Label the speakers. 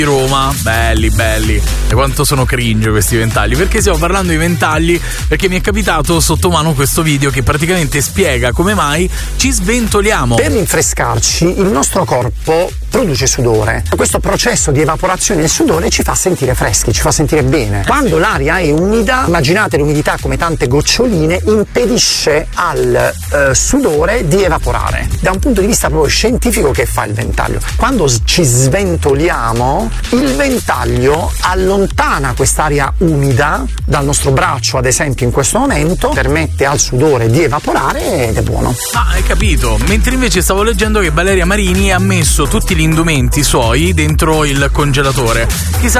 Speaker 1: Roma, belli. E quanto sono cringe questi ventagli? Perché stiamo parlando di ventagli? Perché mi è capitato sotto mano questo video che praticamente spiega come mai ci sventoliamo.
Speaker 2: Per rinfrescarci il nostro corpo produce sudore. Questo processo di evaporazione del sudore ci fa sentire freschi, ci fa sentire bene. Quando l'aria è umida, immaginate l'umidità come tante goccioline, impedisce al sudore di evaporare. Da un punto di vista proprio scientifico, che fa il ventaglio? Quando ci sventoliamo, il ventaglio allontana quest'aria umida dal nostro braccio, ad esempio in questo momento, permette al sudore di evaporare ed è buono.
Speaker 1: Ah, hai capito. Mentre invece stavo leggendo che Valeria Marini ha messo tutti gli indumenti suoi dentro il congelatore. Chissà